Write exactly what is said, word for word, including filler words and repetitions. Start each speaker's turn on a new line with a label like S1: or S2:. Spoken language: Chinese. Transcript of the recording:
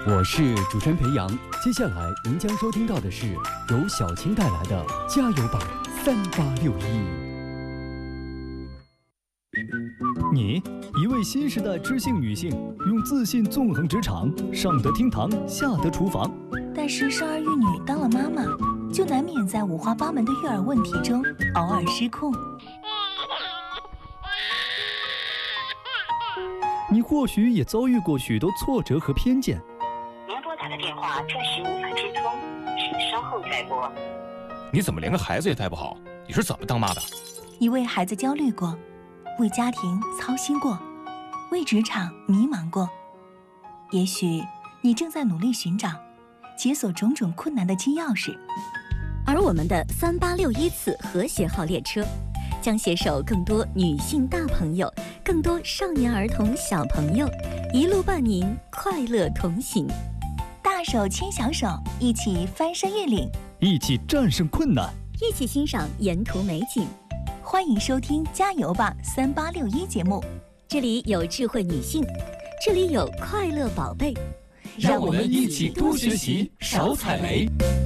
S1: 我是主持人裴阳。接下来您将收听到的是由小青带来的加油吧三八六一。
S2: 你，一位新时代知性女性，用自信纵横职场，上得厅堂，下得厨房。
S3: 但是生儿育女当了妈妈，就难免在五花八门的育儿问题中偶尔失控。
S2: 你或许也遭遇过许多挫折和偏见。
S4: 您拨打的电话暂时无法接通，请稍后再拨。
S5: 你怎么连个孩子也带不好？你是怎么当妈的？
S3: 你为孩子焦虑过，为家庭操心过，为职场迷茫过。也许你正在努力寻找解锁种种困难的金钥匙。
S6: 而我们的三八六一次和谐号列车，将携手更多女性大朋友，更多少年儿童小朋友，一路伴您快乐同行。
S3: 大手牵小手，一起翻山越岭，
S2: 一起战胜困难，
S6: 一起欣赏沿途美景。
S3: 欢迎收听《加油吧三八六一》节目，
S6: 这里有智慧女性，这里有快乐宝贝，
S1: 让我们一起多学习，少踩雷。